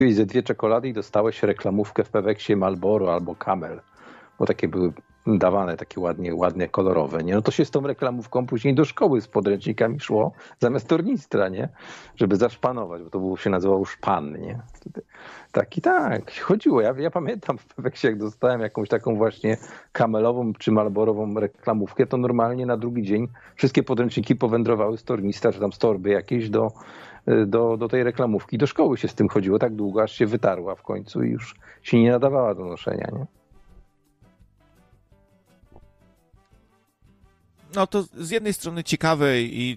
ze 2 czekolady i dostałeś reklamówkę w Peweksie Marlboro albo Camel, bo takie były dawane, takie ładnie kolorowe, nie? No to się z tą reklamówką później do szkoły z podręcznikami szło, zamiast tornistra, nie? Żeby zaszpanować, bo to było, się nazywało szpan, nie? Tak, chodziło. Ja pamiętam w Peweksie, jak dostałem jakąś taką właśnie kamelową czy marlborową reklamówkę, to normalnie na drugi dzień wszystkie podręczniki powędrowały z tornistra, czy tam z torby jakieś do tej reklamówki. Do szkoły się z tym chodziło tak długo, aż się wytarła w końcu i już się nie nadawała do noszenia, nie? No to z jednej strony ciekawe i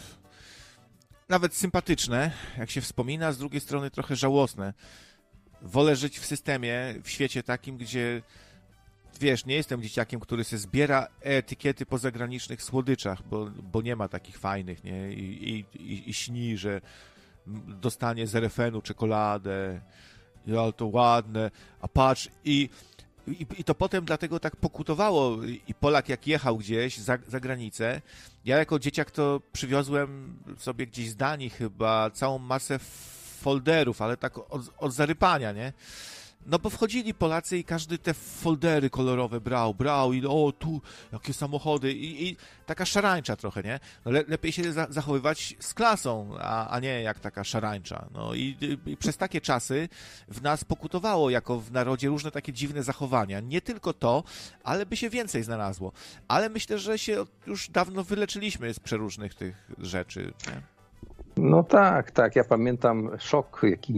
nawet sympatyczne, jak się wspomina, z drugiej strony trochę żałosne. Wolę żyć w systemie, w świecie takim, gdzie, wiesz, nie jestem dzieciakiem, który się zbiera etykiety po zagranicznych słodyczach, bo nie ma takich fajnych, nie? I śni, że dostanie z RFN-u czekoladę, ale to ładne, a patrz, i to potem dlatego tak pokutowało i Polak jak jechał gdzieś za granicę, ja jako dzieciak to przywiozłem sobie gdzieś z Danii chyba całą masę folderów, ale tak od zarypania, nie? No bo wchodzili Polacy i każdy te foldery kolorowe brał i o tu, jakie samochody i taka szarańcza trochę, nie? No lepiej się zachowywać z klasą, a nie jak taka szarańcza. No i przez takie czasy w nas pokutowało jako w narodzie różne takie dziwne zachowania. Nie tylko to, ale by się więcej znalazło. Ale myślę, że się już dawno wyleczyliśmy z przeróżnych tych rzeczy, nie? No tak. Ja pamiętam szok,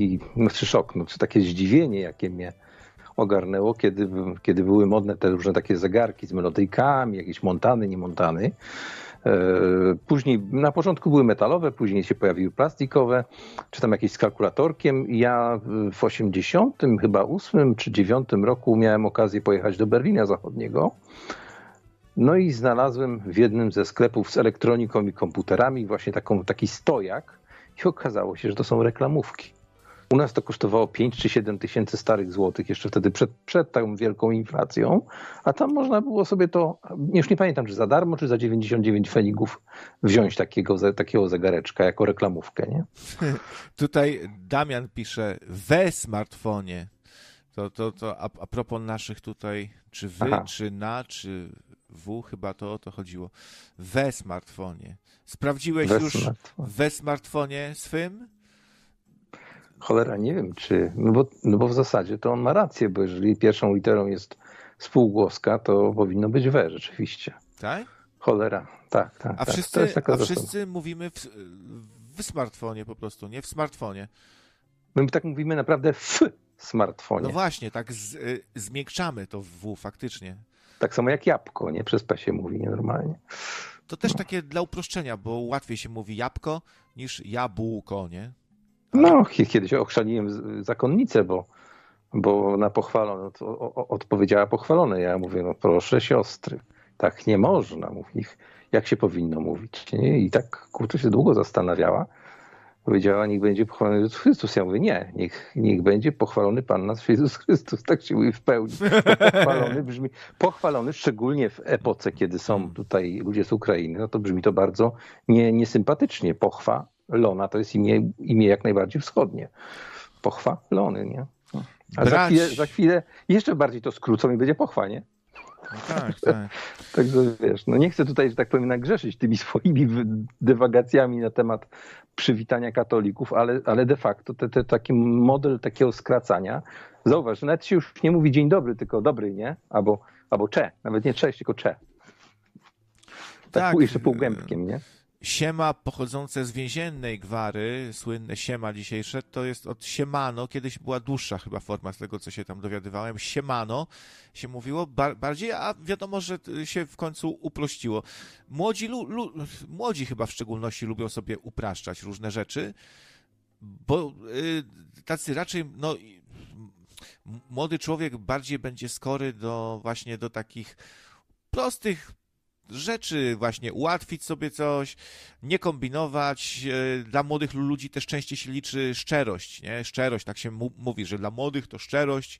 czy takie zdziwienie, jakie mnie ogarnęło, kiedy były modne te różne takie zegarki z melodyjkami, jakieś montany, niemontany. Później, na początku były metalowe, później się pojawiły plastikowe, czy tam jakieś z kalkulatorkiem. Ja w 88 czy 9 roku miałem okazję pojechać do Berlina Zachodniego. No i znalazłem w jednym ze sklepów z elektroniką i komputerami właśnie taki stojak i okazało się, że to są reklamówki. U nas to kosztowało 5 czy 7 tysięcy starych złotych, jeszcze wtedy przed tą wielką inflacją, a tam można było sobie to, już nie pamiętam, czy za darmo, czy za 99 fenigów wziąć takiego zegareczka jako reklamówkę, nie? Tutaj Damian pisze, we smartfonie. To a propos naszych tutaj, czy wy, Aha. czy na, czy chyba to o to chodziło. We smartfonie. Sprawdziłeś już we smartfonie swym? Cholera, nie wiem czy, bo w zasadzie to on ma rację, bo jeżeli pierwszą literą jest spółgłoska, to powinno być we rzeczywiście. Tak? Cholera, tak. Wszyscy mówimy w smartfonie po prostu, nie w smartfonie. My tak mówimy naprawdę w smartfonie. No właśnie, tak zmiękczamy to w faktycznie. Tak samo jak jabłko, nie? Przez P się mówi nienormalnie. To też takie dla uproszczenia, bo łatwiej się mówi jabłko niż jabłko, nie? No, kiedyś ochrzaniłem zakonnicę, bo na pochwalone odpowiedziała pochwalone. Ja mówię, no proszę siostry, tak nie można mówić, jak się powinno mówić. Nie? I tak kurczę się długo zastanawiała. Powiedziała, niech będzie pochwalony Jezus Chrystus. Ja mówię, nie, niech będzie pochwalony Pan nasz Jezus Chrystus. Tak się mówi w pełni. Bo pochwalony brzmi, pochwalony szczególnie w epoce, kiedy są tutaj ludzie z Ukrainy, no to brzmi to bardzo niesympatycznie. Pochwalona to jest imię jak najbardziej wschodnie. Pochwalony, nie? A za chwilę jeszcze bardziej to skrócą i będzie pochwa, nie? No tak. Także wiesz, no nie chcę tutaj, że tak powiem, nagrzeszyć tymi swoimi dywagacjami na temat przywitania katolików, ale de facto taki model takiego skracania, zauważ, że nawet się już nie mówi dzień dobry, tylko dobry, nie? Albo cze, nawet nie cześć, tylko cze. Tak. Jeszcze półgębkiem, nie? Siema pochodzące z więziennej Gwary, słynne siema dzisiejsze, to jest od siemano, kiedyś była dłuższa chyba forma z tego, co się tam dowiadywałem, siemano się mówiło bardziej, a wiadomo, że się w końcu uprościło. Młodzi chyba w szczególności lubią sobie upraszczać różne rzeczy, bo tacy raczej, no młody człowiek bardziej będzie skory właśnie do takich prostych rzeczy, właśnie ułatwić sobie coś, nie kombinować. Dla młodych ludzi też częściej się liczy szczerość, nie? Szczerość, tak się mówi, że dla młodych to szczerość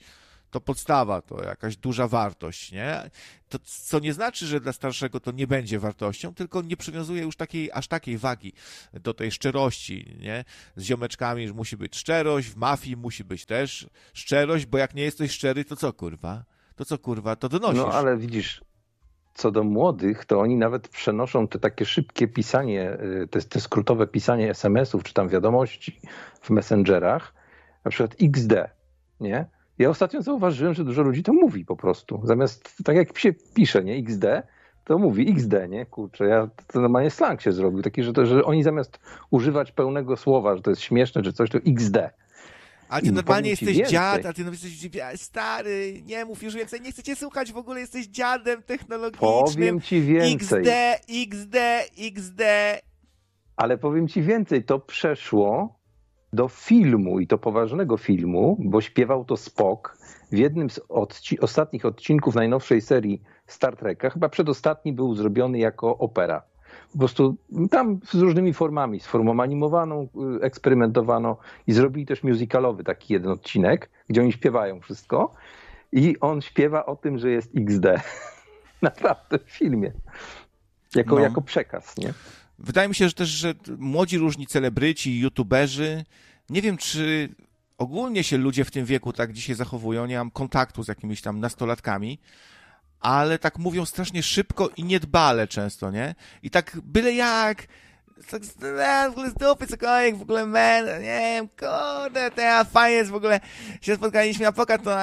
to podstawa, to jakaś duża wartość, nie? To, co nie znaczy, że dla starszego to nie będzie wartością, tylko nie przywiązuje już aż takiej wagi do tej szczerości, nie? Z ziomeczkami musi być szczerość, w mafii musi być też szczerość, bo jak nie jesteś szczery, to co kurwa? To donosisz. No ale widzisz, co do młodych, to oni nawet przenoszą te takie szybkie pisanie, te skrótowe pisanie SMS-ów czy tam wiadomości w messengerach, na przykład XD, nie? Ja ostatnio zauważyłem, że dużo ludzi to mówi po prostu. Zamiast, tak jak się pisze, nie, XD, to mówi XD, nie? Kurczę, to normalnie slang się zrobił, taki, że oni zamiast używać pełnego słowa, że to jest śmieszne czy coś, to XD. Ale ty normalnie jesteś dziad, a ty jesteś stary, nie mów już więcej, nie chcę cię słuchać, w ogóle jesteś dziadem technologicznym. Powiem ci więcej. XD. Ale powiem ci więcej, to przeszło do filmu i to poważnego filmu, bo śpiewał to Spock w jednym z ostatnich odcinków najnowszej serii Star Treka. Chyba przedostatni był zrobiony jako opera. Po prostu tam z różnymi formami, z formą animowaną eksperymentowano i zrobili też musicalowy taki jeden odcinek, gdzie oni śpiewają wszystko i on śpiewa o tym, że jest XD. Naprawdę w filmie. Jako przekaz, nie? Wydaje mi się, że młodzi różni celebryci, youtuberzy, nie wiem, czy ogólnie się ludzie w tym wieku tak dzisiaj zachowują, nie mam kontaktu z jakimiś tam nastolatkami, ale tak mówią strasznie szybko i niedbale często, nie? I tak byle jak, tak w ogóle z dupy cokolwiek, w ogóle nie wiem, kurde, teraz fajnie jest w ogóle, się spotkaliśmy na pokaz, to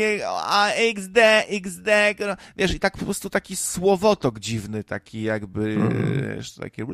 XD, wiesz, i tak po prostu taki słowotok dziwny, taki jakby, wiesz, taki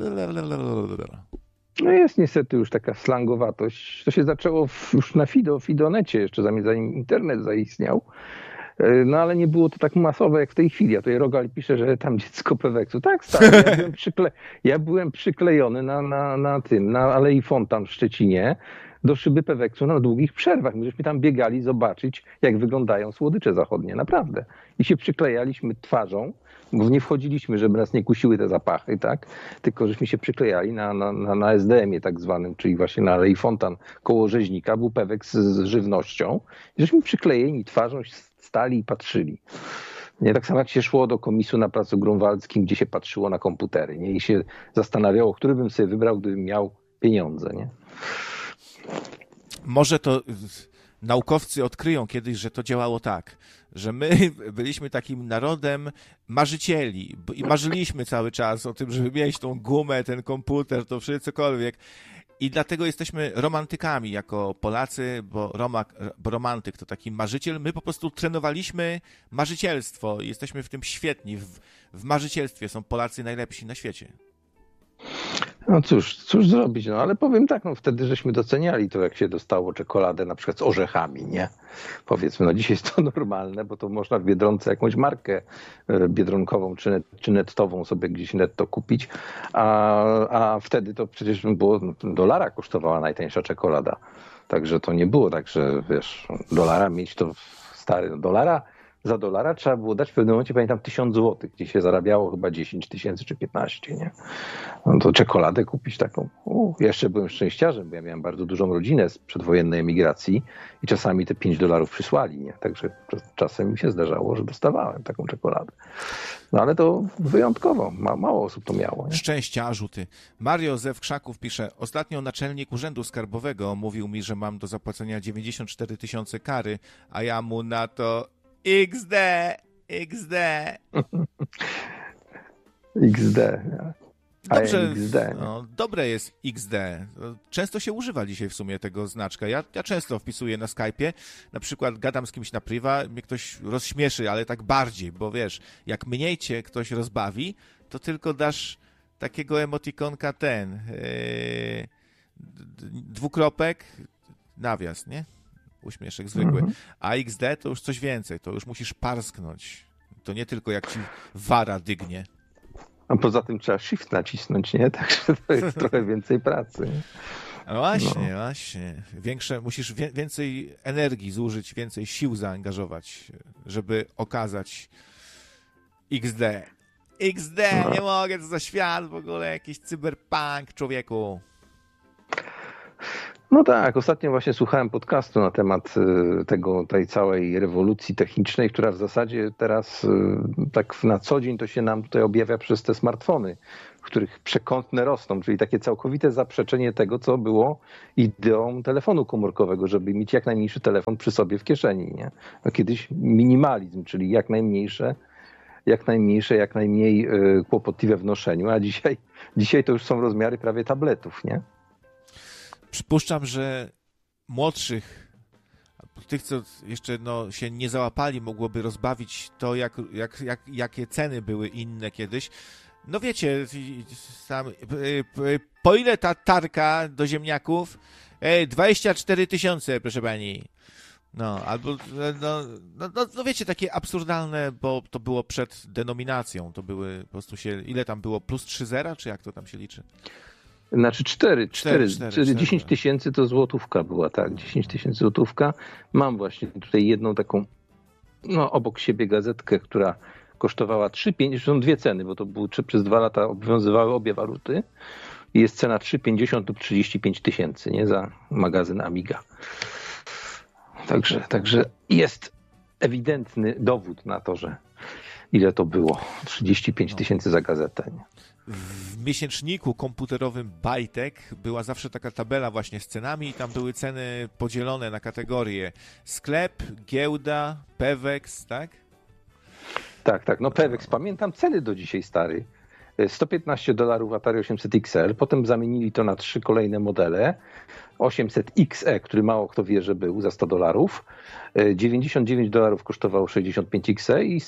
No jest niestety już taka slangowatość. To się zaczęło już na Fidonecie, jeszcze zanim internet zaistniał. No ale nie było to tak masowe jak w tej chwili. A tutaj Rogal pisze, że tam dziecko Peweksu. Tak, stary, ja byłem przyklejony na Alei Fontan w Szczecinie do szyby Peweksu na długich przerwach. My żeśmy tam biegali zobaczyć, jak wyglądają słodycze zachodnie. Naprawdę. I się przyklejaliśmy twarzą, bo nie wchodziliśmy, żeby nas nie kusiły te zapachy, tak? Tylko żeśmy się przyklejali na SDM-ie tak zwanym, czyli właśnie na Alei Fontan koło Rzeźnika. Był Peweks z żywnością. I żeśmy przyklejeni twarzą stali i patrzyli. Nie, tak samo jak się szło do komisu na Placu Grunwaldzkim, gdzie się patrzyło na komputery, nie? I się zastanawiało, który bym sobie wybrał, gdybym miał pieniądze, nie? Może to naukowcy odkryją kiedyś, że to działało tak, że my byliśmy takim narodem marzycieli i marzyliśmy cały czas o tym, żeby mieć tą gumę, ten komputer, to wszystko, cokolwiek. I dlatego jesteśmy romantykami jako Polacy, bo romantyk to taki marzyciel. My po prostu trenowaliśmy marzycielstwo i jesteśmy w tym świetni. W marzycielstwie są Polacy najlepsi na świecie. No cóż zrobić, no ale powiem tak, no wtedy żeśmy doceniali to, jak się dostało czekoladę na przykład z orzechami, nie? Powiedzmy, no dzisiaj jest to normalne, bo to można w Biedronce jakąś markę biedronkową czy nettową sobie gdzieś netto kupić, a wtedy to przecież było, $1 kosztowała najtańsza czekolada. Także to nie było tak, że wiesz, $1 mieć to stary, za $1 trzeba było dać w pewnym momencie, pamiętam, 1000 złotych, gdzie się zarabiało chyba 10 tysięcy czy 15, nie? No to czekoladę kupić taką. Jeszcze byłem szczęściarzem, bo ja miałem bardzo dużą rodzinę z przedwojennej emigracji i czasami te $5 przysłali, nie? Także czasem mi się zdarzało, że dostawałem taką czekoladę. No ale to wyjątkowo, mało osób to miało. Nie? Szczęściarzu ty. Mario ze Wkrzaków pisze, ostatnio naczelnik Urzędu Skarbowego mówił mi, że mam do zapłacenia 94 000 kary, a ja mu na to XD. XD. Dobrze, no, dobre jest XD. Często się używa dzisiaj w sumie tego znaczka. Ja często wpisuję na Skype'ie, na przykład gadam z kimś na priwa, mnie ktoś rozśmieszy, ale tak bardziej, bo wiesz, jak mniej cię ktoś rozbawi, to tylko dasz takiego emotikonka dwukropek, nawias, nie? Uśmieszek zwykły. A XD to już coś więcej, to już musisz parsknąć. To nie tylko jak ci wara dygnie. A poza tym trzeba shift nacisnąć, nie? Także to jest trochę więcej pracy. Nie? No właśnie. Musisz więcej energii zużyć, więcej sił zaangażować, żeby okazać XD. Nie mogę, co za świat w ogóle, jakiś cyberpunk, człowieku. No tak, ostatnio właśnie słuchałem podcastu na temat tej całej rewolucji technicznej, która w zasadzie teraz tak na co dzień to się nam tutaj objawia przez te smartfony, w których przekątne rosną, czyli takie całkowite zaprzeczenie tego, co było ideą telefonu komórkowego, żeby mieć jak najmniejszy telefon przy sobie w kieszeni, nie? A kiedyś minimalizm, czyli jak najmniej kłopotliwe w noszeniu, a dzisiaj to już są rozmiary prawie tabletów, nie? Przypuszczam, że młodszych, tych, co jeszcze się nie załapali, mogłoby rozbawić to, jakie ceny były inne kiedyś. No wiecie, po ile ta tarka do ziemniaków? 24 000, proszę pani. No, albo, no wiecie, takie absurdalne, bo to było przed denominacją, to były po prostu ile tam było, plus 3 zera, czy jak to tam się liczy? Znaczy 4. 10 tysięcy to złotówka była, tak, 10 tysięcy złotówka. Mam właśnie tutaj jedną taką, obok siebie gazetkę, która kosztowała 3,50, są dwie ceny, bo to były przez 2 lata obowiązywały obie waluty. Jest cena 3,50 lub 35 tysięcy, nie, za magazyn Amiga. Także jest ewidentny dowód na to, że ile to było. 35 tysięcy za gazetę. Nie? W miesięczniku komputerowym Bajtek była zawsze taka tabela właśnie z cenami i tam były ceny podzielone na kategorie sklep, giełda, Pewex, tak? Tak. No Pewex, pamiętam ceny do dzisiaj, stary. $115 Atari 800 XL, potem zamienili to na 3 kolejne modele. 800 XE, który mało kto wie, że był za $100. $99 kosztował 65 XE i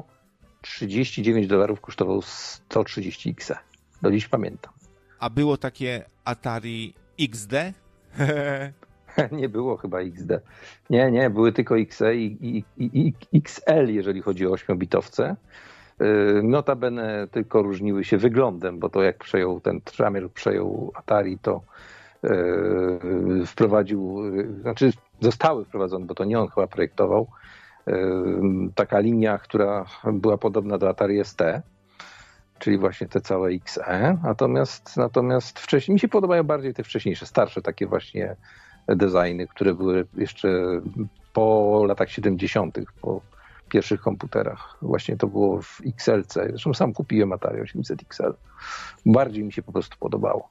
$139 kosztował 130 XE. Do dziś pamiętam. A było takie Atari XD? Nie było chyba XD. Nie, były tylko XE i XL, jeżeli chodzi o 8-bitowce. Notabene tylko różniły się wyglądem, bo to jak Tramiel przejął Atari, to zostały wprowadzone, bo to nie on chyba projektował, taka linia, która była podobna do Atari ST, czyli właśnie te całe XE, natomiast wcześniej mi się podobają bardziej te wcześniejsze, starsze takie właśnie designy, które były jeszcze po latach 70., po pierwszych komputerach. Właśnie to było w XL-ce. Zresztą sam kupiłem Atari 800 XL. Bardziej mi się po prostu podobało.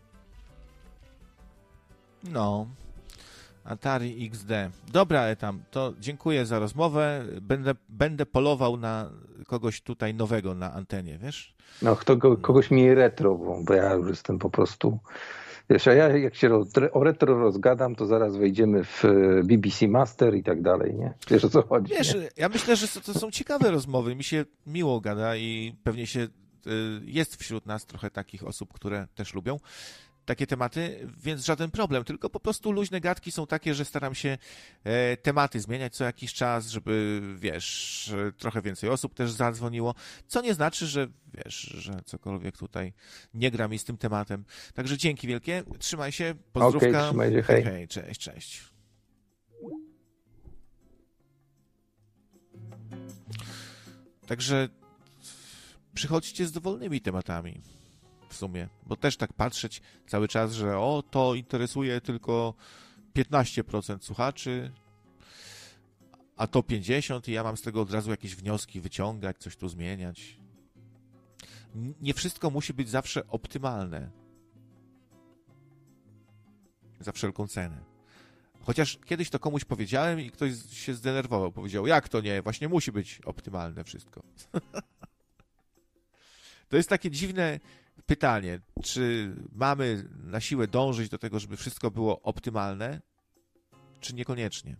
No, Atari XD. Dobra, Etam, to dziękuję za rozmowę. Będę polował na kogoś tutaj nowego na antenie, wiesz? No, kogoś mniej retro, bo ja już jestem po prostu... Wiesz, a ja jak się o retro rozgadam, to zaraz wejdziemy w BBC Master i tak dalej, nie? Wiesz, o co chodzi? Wiesz, nie? Ja myślę, że to są ciekawe rozmowy. Mi się miło gada i pewnie jest wśród nas trochę takich osób, które też lubią takie tematy, więc żaden problem, tylko po prostu luźne gadki są takie, że staram się tematy zmieniać co jakiś czas, żeby, wiesz, trochę więcej osób też zadzwoniło, co nie znaczy, że, wiesz, że cokolwiek tutaj nie gra mi z tym tematem. Także dzięki wielkie, trzymaj się, pozdrówka. Okej, trzymaj się, hej. Hej, cześć. Także przychodźcie z dowolnymi tematami. W sumie, bo też tak patrzeć cały czas, że to interesuje tylko 15% słuchaczy, a to 50% i ja mam z tego od razu jakieś wnioski wyciągać, coś tu zmieniać. Nie wszystko musi być zawsze optymalne. Za wszelką cenę. Chociaż kiedyś to komuś powiedziałem i ktoś się zdenerwował. Powiedział, jak to nie? Właśnie musi być optymalne wszystko. To jest takie dziwne pytanie, czy mamy na siłę dążyć do tego, żeby wszystko było optymalne, czy niekoniecznie?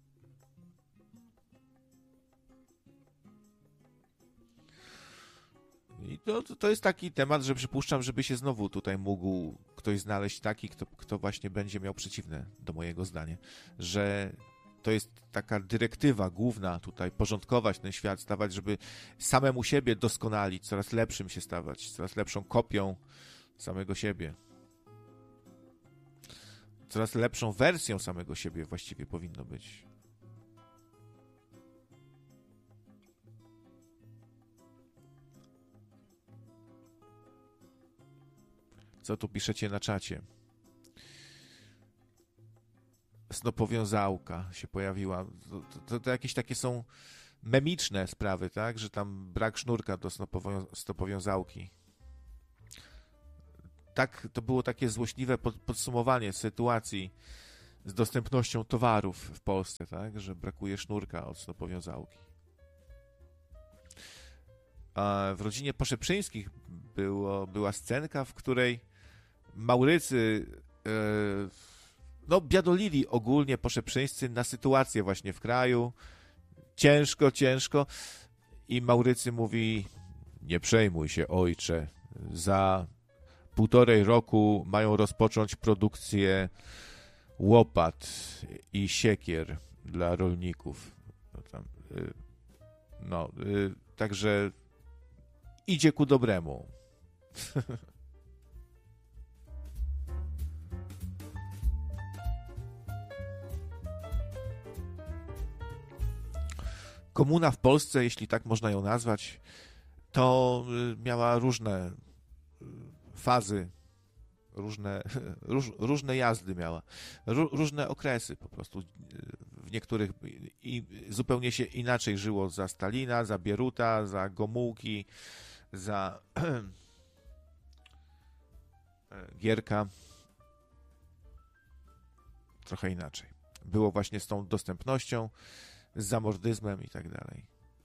I to jest taki temat, że przypuszczam, żeby się znowu tutaj mógł ktoś znaleźć taki, kto właśnie będzie miał przeciwne do mojego zdania, że to jest taka dyrektywa główna tutaj, porządkować ten świat, stawać, żeby samemu siebie doskonalić, coraz lepszym się stawać, coraz lepszą kopią samego siebie. Coraz lepszą wersją samego siebie właściwie powinno być. Co tu piszecie na czacie? snopowiązałka się pojawiła. To jakieś takie są memiczne sprawy, tak? Że tam brak sznurka do snopowiązałki. Tak, to było takie złośliwe podsumowanie sytuacji z dostępnością towarów w Polsce, tak? Że brakuje sznurka od snopowiązałki. A w rodzinie Poszeprzyńskich była scenka, w której Maurycy biadolili ogólnie Poszeprzyńscy na sytuację właśnie w kraju. Ciężko. I Maurycy mówi: nie przejmuj się, ojcze. Za 1,5 roku mają rozpocząć produkcję łopat i siekier dla rolników. Także idzie ku dobremu. Komuna w Polsce, jeśli tak można ją nazwać, to miała różne fazy, różne jazdy miała, różne okresy po prostu. W niektórych i zupełnie się inaczej żyło za Stalina, za Bieruta, za Gomułki, za Gierka. Trochę inaczej. Było właśnie z tą dostępnością, z zamordyzmem i tak dalej.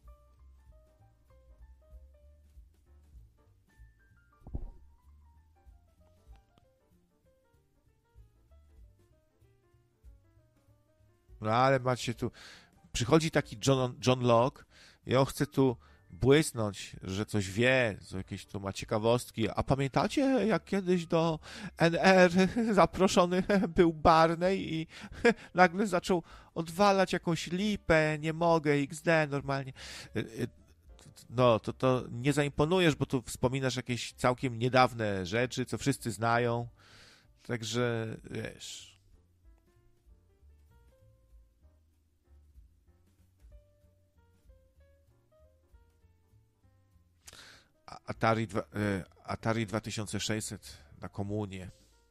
No ale macie tu... Przychodzi taki John Locke i on chce tu błysnąć, że coś wie, że jakieś tu ma ciekawostki. A pamiętacie, jak kiedyś do NR zaproszony był Barney i nagle zaczął odwalać jakąś lipę, nie mogę, XD normalnie. No, to nie zaimponujesz, bo tu wspominasz jakieś całkiem niedawne rzeczy, co wszyscy znają. Także, wiesz... Atari 2600 na komunie.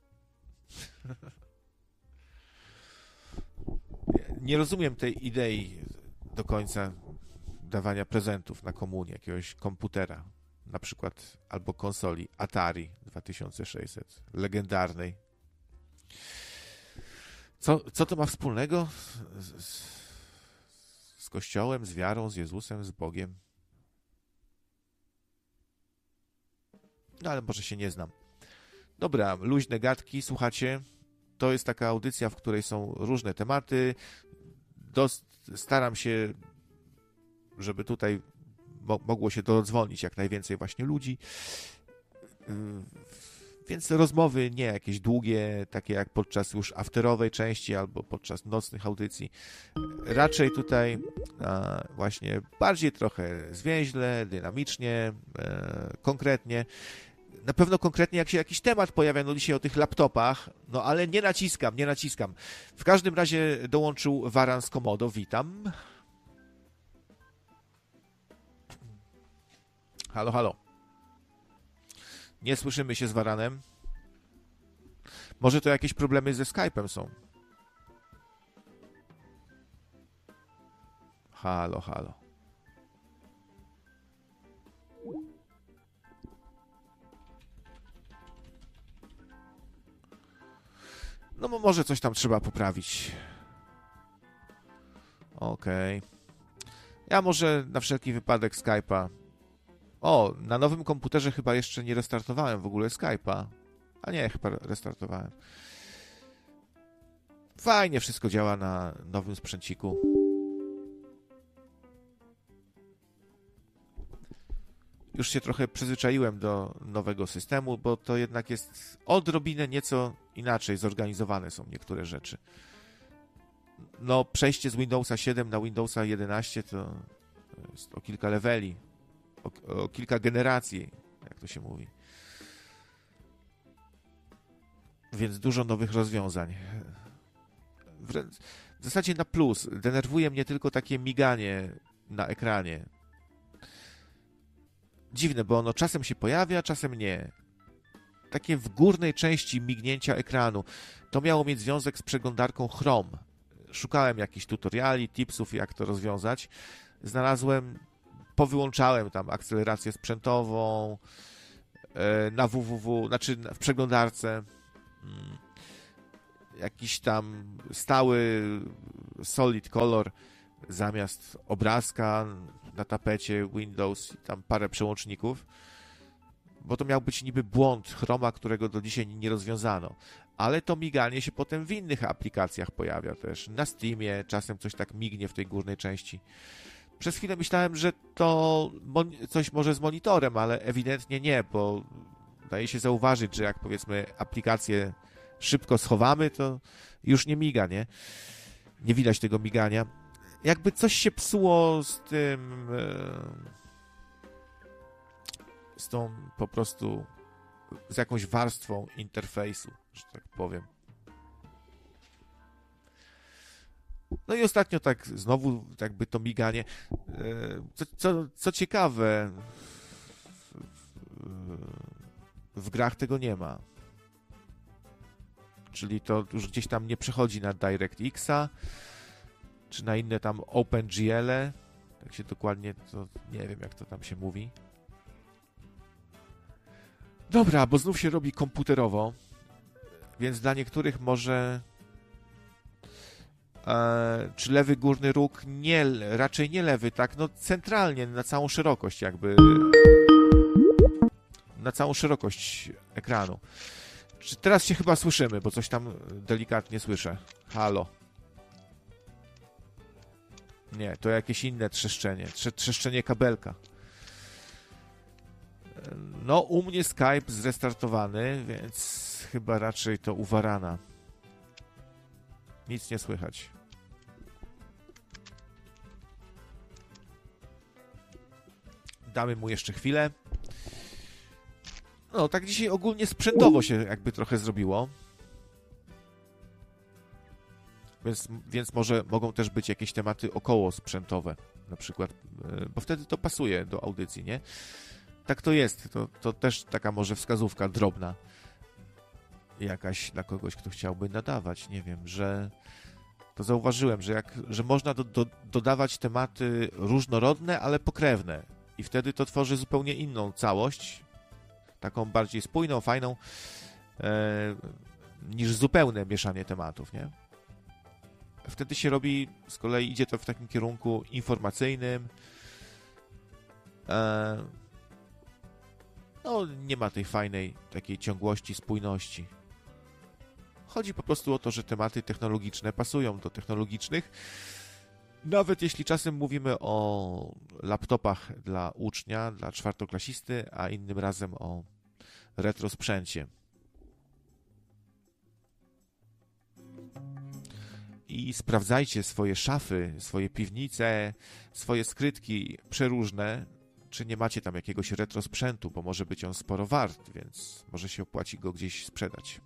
Nie rozumiem tej idei do końca dawania prezentów na komunie, jakiegoś komputera, na przykład, albo konsoli Atari 2600, legendarnej. Co to ma wspólnego z Kościołem, z wiarą, z Jezusem, z Bogiem? No ale może się nie znam. Dobra, luźne gadki, słuchacie. To jest taka audycja, w której są różne tematy. Staram się, żeby tutaj mogło się dodzwonić jak najwięcej właśnie ludzi. Więc rozmowy nie jakieś długie, takie jak podczas już afterowej części albo podczas nocnych audycji. Raczej tutaj właśnie bardziej trochę zwięźle, dynamicznie, konkretnie. Na pewno konkretnie jak się jakiś temat pojawia, no dzisiaj o tych laptopach, no ale nie naciskam. W każdym razie dołączył Waran z Komodo, witam. Halo. Nie słyszymy się z Waranem. Może to jakieś problemy ze Skype'em są. Halo. No może coś tam trzeba poprawić. Okej. Ja może na wszelki wypadek Skype'a. Na nowym komputerze chyba jeszcze nie restartowałem w ogóle Skype'a. A nie, chyba restartowałem. Fajnie wszystko działa na nowym sprzęciku. Już się trochę przyzwyczaiłem do nowego systemu, bo to jednak jest odrobinę nieco inaczej zorganizowane są niektóre rzeczy. No, przejście z Windowsa 7 na Windowsa 11 to jest o kilka leveli, o kilka generacji, jak to się mówi. Więc dużo nowych rozwiązań. W zasadzie na plus. Denerwuje mnie tylko takie miganie na ekranie. Dziwne, bo ono czasem się pojawia, czasem nie. takie w górnej części mignięcia ekranu. To miało mieć związek z przeglądarką Chrome. Szukałem jakichś tutoriali, tipsów, jak to rozwiązać. Znalazłem, powyłączałem tam akcelerację sprzętową na www, znaczy w przeglądarce. Jakiś tam stały solid color zamiast obrazka na tapecie Windows i tam parę przełączników, bo to miał być niby błąd Chroma, którego do dzisiaj nie rozwiązano. Ale to miganie się potem w innych aplikacjach pojawia też. Na Steamie czasem coś tak mignie w tej górnej części. Przez chwilę myślałem, że to coś może z monitorem, ale ewidentnie nie, bo daje się zauważyć, że jak powiedzmy aplikację szybko schowamy, to już nie miga, nie? Nie widać tego migania. Jakby coś się psuło z tym, z tą po prostu, z jakąś warstwą interfejsu, że tak powiem. No i ostatnio tak znowu jakby to miganie. Co ciekawe, w grach tego nie ma. Czyli to już gdzieś tam nie przechodzi na DirectX'a, czy na inne tam OpenGL-e. Tak się dokładnie, to nie wiem, jak to tam się mówi. Dobra, bo znów się robi komputerowo, więc dla niektórych może czy lewy górny róg? Nie, raczej nie lewy, tak, no centralnie, na całą szerokość jakby, na całą szerokość ekranu. Czy teraz się chyba słyszymy, bo coś tam delikatnie słyszę. Halo. Nie, to jakieś inne trzeszczenie. Trzeszczenie kabelka. No, u mnie Skype zrestartowany, więc chyba raczej to u Warana. Nic nie słychać. Damy mu jeszcze chwilę. No, tak dzisiaj ogólnie sprzętowo się jakby trochę zrobiło. Więc może mogą też być jakieś tematy około sprzętowe, na przykład, bo wtedy to pasuje do audycji, nie? Tak to jest. To też taka może wskazówka drobna jakaś dla kogoś, kto chciałby nadawać. Nie wiem, że to zauważyłem, że można dodawać tematy różnorodne, ale pokrewne. I wtedy to tworzy zupełnie inną całość, taką bardziej spójną, fajną, niż zupełne mieszanie tematów, nie? Wtedy się robi, z kolei idzie to w takim kierunku informacyjnym. No, nie ma tej fajnej takiej ciągłości, spójności. Chodzi po prostu o to, że tematy technologiczne pasują do technologicznych. Nawet jeśli czasem mówimy o laptopach dla ucznia, dla czwartoklasisty, a innym razem o retro sprzęcie. I sprawdzajcie swoje szafy, swoje piwnice, swoje skrytki przeróżne, czy nie macie tam jakiegoś retro sprzętu, bo może być on sporo wart, więc może się opłaci go gdzieś sprzedać.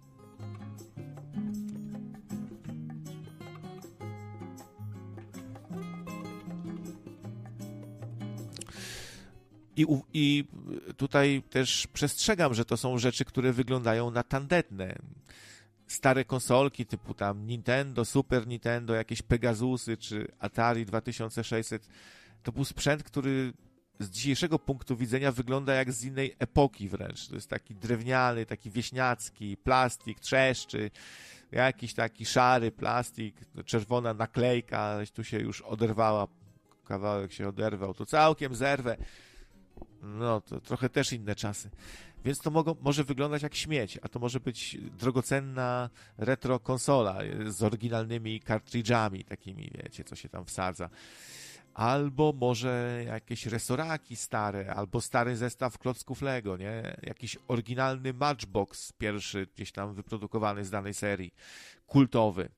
I tutaj też przestrzegam, że to są rzeczy, które wyglądają na tandetne. Stare konsolki typu tam Nintendo, Super Nintendo, jakieś Pegasusy czy Atari 2600 to był sprzęt, który z dzisiejszego punktu widzenia wygląda jak z innej epoki wręcz. To jest taki drewniany, taki wieśniacki, plastik trzeszczy, jakiś taki szary plastik, czerwona naklejka, ale tu się już oderwała, kawałek się oderwał, to całkiem zerwę. No, to trochę też inne czasy. Więc to może wyglądać jak śmieć, a to może być drogocenna retro konsola z oryginalnymi kartridżami takimi, wiecie, co się tam wsadza. Albo może jakieś resoraki stare, albo stary zestaw klocków Lego, nie? Jakiś oryginalny Matchbox pierwszy gdzieś tam wyprodukowany z danej serii, kultowy.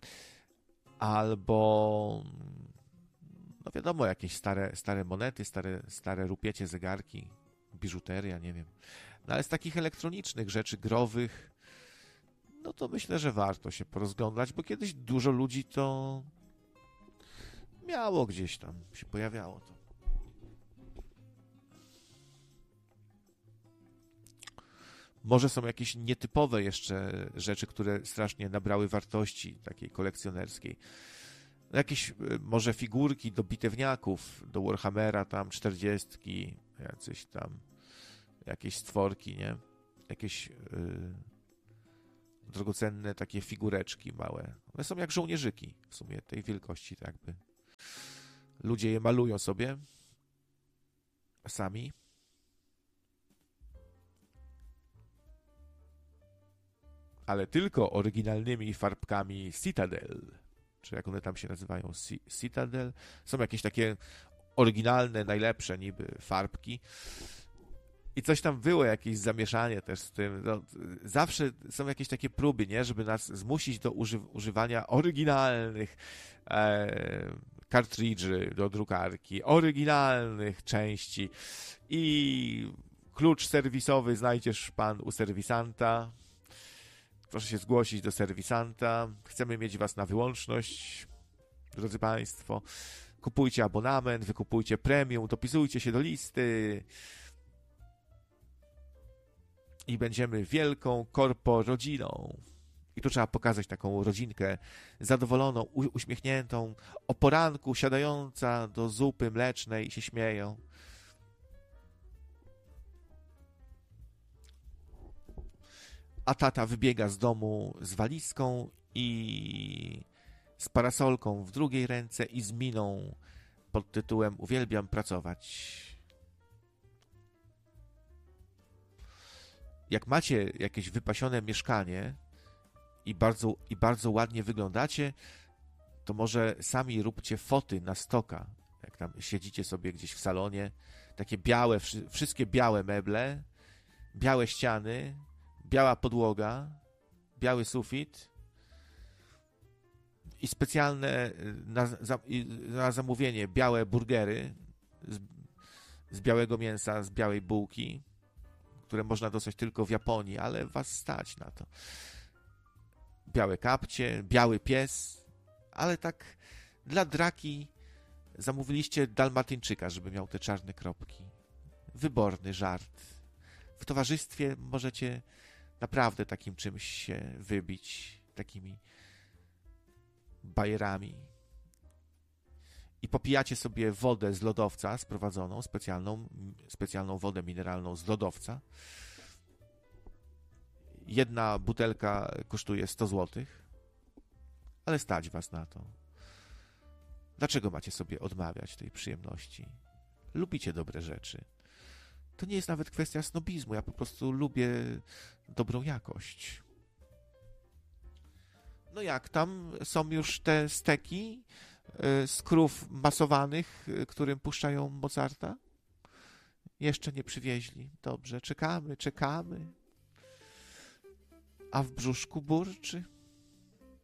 Albo no wiadomo, jakieś stare monety, stare rupiecie, zegarki, biżuteria, nie wiem. No ale z takich elektronicznych rzeczy, growych, no to myślę, że warto się porozglądać, bo kiedyś dużo ludzi to miało gdzieś tam, się pojawiało to. Może są jakieś nietypowe jeszcze rzeczy, które strasznie nabrały wartości takiej kolekcjonerskiej. Jakieś może figurki do bitewniaków, do Warhammera tam 40, jacyś tam, jakieś stworki, nie? Jakieś drogocenne takie figureczki małe. One są jak żołnierzyki w sumie tej wielkości, tak jakby. Ludzie je malują sobie sami. Ale tylko oryginalnymi farbkami Citadel, czy jak one tam się nazywają, Citadel. Są jakieś takie oryginalne, najlepsze niby farbki. I coś tam było, jakieś zamieszanie też z tym. No, zawsze są jakieś takie próby, nie? Żeby nas zmusić do używania oryginalnych kartridży do drukarki, oryginalnych części. I klucz serwisowy znajdziesz pan u serwisanta. Proszę się zgłosić do serwisanta. Chcemy mieć was na wyłączność, drodzy państwo. Kupujcie abonament, wykupujcie premium, dopisujcie się do listy i będziemy wielką korpo-rodziną. I tu trzeba pokazać taką rodzinkę zadowoloną, uśmiechniętą, o poranku siadająca do zupy mlecznej i się śmieją. A tata wybiega z domu z walizką i z parasolką w drugiej ręce i z miną pod tytułem Uwielbiam pracować. Jak macie jakieś wypasione mieszkanie i bardzo ładnie wyglądacie, to może sami róbcie foty na stoka. Jak tam siedzicie sobie gdzieś w salonie, takie białe, wszystkie białe meble, białe ściany, biała podłoga, biały sufit i specjalne na zamówienie białe burgery z białego mięsa, z białej bułki, które można dostać tylko w Japonii, ale was stać na to. Białe kapcie, biały pies, ale tak dla draki zamówiliście dalmatyńczyka, żeby miał te czarne kropki. Wyborny żart. W towarzystwie możecie naprawdę takim czymś się wybić, takimi bajerami. I popijacie sobie wodę z lodowca sprowadzoną, specjalną wodę mineralną z lodowca. Jedna butelka kosztuje 100 zł, ale stać was na to. Dlaczego macie sobie odmawiać tej przyjemności? Lubicie dobre rzeczy. To nie jest nawet kwestia snobizmu, ja po prostu lubię dobrą jakość. No jak tam są już te steki z krów masowanych, którym puszczają Mozarta? Jeszcze nie przywieźli. Dobrze, czekamy. A w brzuszku burczy?